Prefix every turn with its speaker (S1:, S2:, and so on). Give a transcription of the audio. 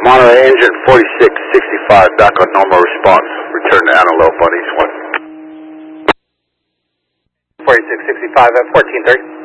S1: Monterey engine 4665 back on normal response. Return to Antelope on each one.
S2: 4665 at 1430.